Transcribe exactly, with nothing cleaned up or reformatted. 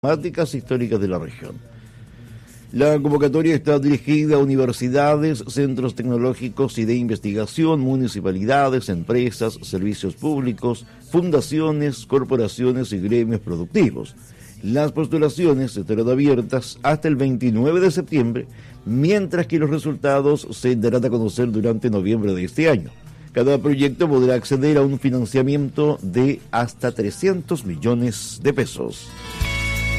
emblemáticas históricas de la región. La convocatoria está dirigida a universidades, centros tecnológicos y de investigación, municipalidades, empresas, servicios públicos, fundaciones, corporaciones y gremios productivos. Las postulaciones estarán abiertas hasta el veintinueve de septiembre, mientras que los resultados se darán a conocer durante noviembre de este año. Cada proyecto podrá acceder a un financiamiento de hasta trescientos millones de pesos.